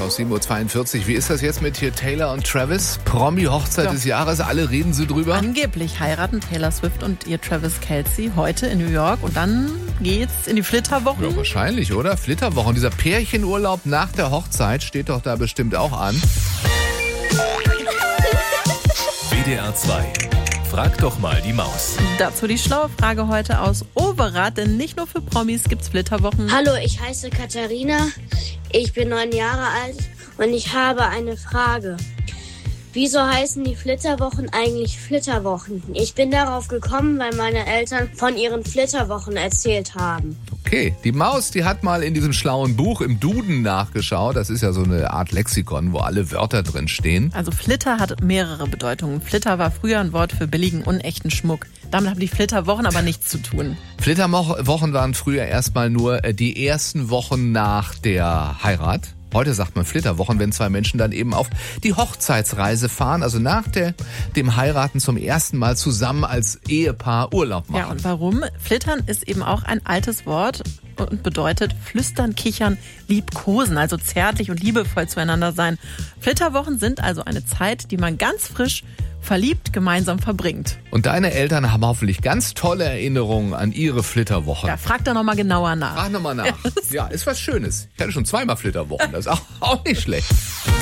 auf 7.42 Uhr. Wie ist das jetzt mit hier Taylor und Travis? Promi-Hochzeit des Jahres, alle reden so drüber. Angeblich heiraten Taylor Swift und ihr Travis Kelce heute in New York und dann geht's in die Flitterwochen. Ja, wahrscheinlich, oder? Flitterwochen, dieser Pärchenurlaub nach der Hochzeit steht doch da bestimmt auch an. WDR 2. Frag doch mal die Maus. Dazu die schlaue Frage heute aus Overath, denn nicht nur für Promis gibt's Flitterwochen. Hallo, ich heiße Katharina, ich bin 9 Jahre alt und ich habe eine Frage. Wieso heißen die Flitterwochen eigentlich Flitterwochen? Ich bin darauf gekommen, weil meine Eltern von ihren Flitterwochen erzählt haben. Okay, die Maus, die hat mal in diesem schlauen Buch im Duden nachgeschaut. Das ist ja so eine Art Lexikon, wo alle Wörter drin stehen. Also Flitter hat mehrere Bedeutungen. Flitter war früher ein Wort für billigen, unechten Schmuck. Damit haben die Flitterwochen aber nichts zu tun. Flitterwochen waren früher erstmal nur die ersten Wochen nach der Heirat. Heute sagt man Flitterwochen, wenn zwei Menschen dann eben auf die Hochzeitsreise fahren, also nach dem Heiraten zum ersten Mal zusammen als Ehepaar Urlaub machen. Ja, und warum? Flittern ist eben auch ein altes Wort und bedeutet flüstern, kichern, liebkosen, also zärtlich und liebevoll zueinander sein. Flitterwochen sind also eine Zeit, die man ganz frisch verliebt gemeinsam verbringt. Und deine Eltern haben hoffentlich ganz tolle Erinnerungen an ihre Flitterwochen. Ja, frag da nochmal genauer nach. Frag nochmal nach. Ja, ist was Schönes. Ich hatte schon 2-mal Flitterwochen, das ist auch nicht schlecht.